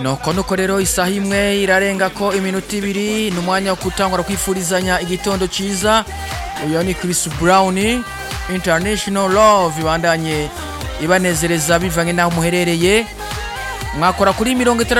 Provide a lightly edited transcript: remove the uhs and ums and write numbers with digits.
nuko rero isaha imwe irarenga ko iminota 2 n'umwanya wo kutangura kwifurizanya igitondo ciza. Uyo ni Chris Brown International Love bandanye ibanezereza bivanye naho muherereye mwakora kuri 30